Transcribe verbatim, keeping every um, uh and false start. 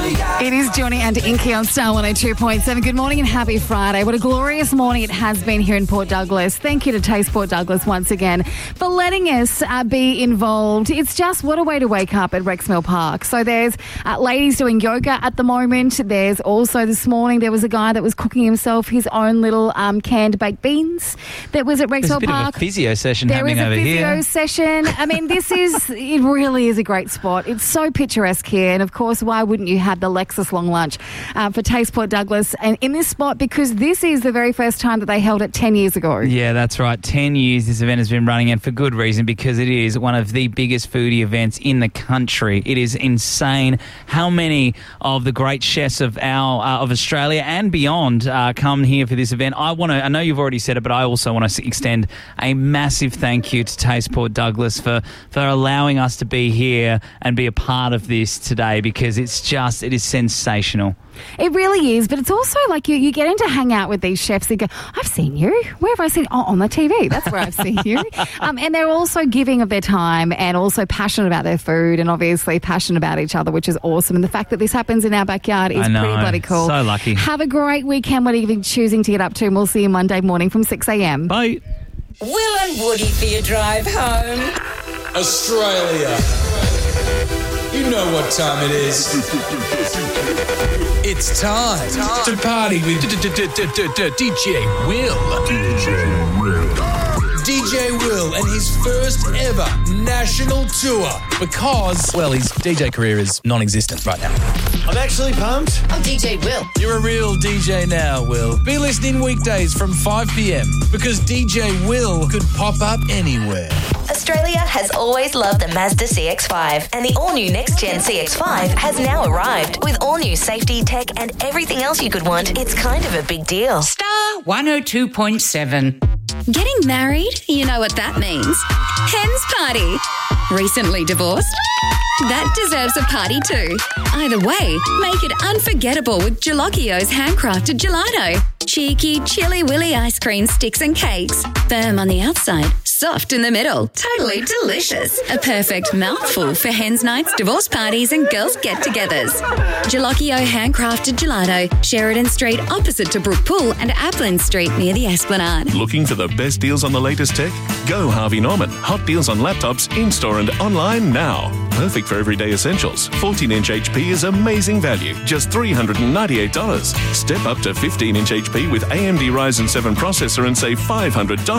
It is Johnny and Inky on Star one oh two point seven. Good morning and happy Friday. What a glorious morning it has been here in Port Douglas. Thank you to Taste Port Douglas once again for letting us uh, be involved. It's just what a way to wake up at Rexmill Park. So there's uh, ladies doing yoga at the moment. There's also this morning there was a guy that was cooking himself his own little um, canned baked beans that was at Rexmill There's a bit Park. of a physio session there happening is a over physio here. session. I mean, this is, it really is a great spot. It's so picturesque here. And of course, why wouldn't you have the Lexus Long Lunch uh, for Taste Port Douglas and in this spot, because this is the very first time that they held it ten years ago. Yeah, that's right. ten years this event has been running, and for good reason, because it is one of the biggest foodie events in the country. It is insane how many of the great chefs of our uh, of Australia and beyond uh, come here for this event. I want to. I know you've already said it, but I also want to extend a massive thank you to Taste Port Douglas for for allowing us to be here and be a part of this today, because it's just it is sensational. It really is, but it's also like you, you get in to hang out with these chefs and go, I've seen you. Where have I seen you? Oh, on the T V. That's where I've seen you. Um, and they're also giving of their time and also passionate about their food and obviously passionate about each other, which is awesome. And the fact that this happens in our backyard is I know, pretty bloody cool. so lucky. Have a great weekend, whatever you're choosing to get up to, and we'll see you Monday morning from six a.m. Bye. Will and Woody for your drive home. Australia. You know what time it is. It's time to party with D J Will. D J Will. D J Will and his first ever national tour because, well, his D J career is non-existent right now. I'm actually pumped. I'm D J Will. You're a real D J now, Will. Be listening weekdays from five p.m. because D J Will could pop up anywhere. Australia has always loved the Mazda C X five, and the all-new next-gen C X five has now arrived. With all-new safety, tech, and everything else you could want, it's kind of a big deal. Star one oh two point seven. Getting married? You know what that means. Hen's party. Recently divorced? That deserves a party too. Either way, make it unforgettable with Gelocchio's handcrafted gelato. Cheeky, chilly willy ice cream sticks and cakes. Firm on the outside, soft in the middle. Totally delicious. A perfect mouthful for hens nights, divorce parties and girls get-togethers. Gelocchio handcrafted gelato. Sheridan Street opposite to Brook Pool and Applin Street near the Esplanade. Looking for the best deals on the latest tech? Go Harvey Norman. Hot deals on laptops in-store and online now. Perfect for everyday essentials. fourteen-inch H P is amazing value. Just three hundred ninety-eight dollars. Step up to fifteen-inch H P with A M D Ryzen seven processor and save five hundred dollars.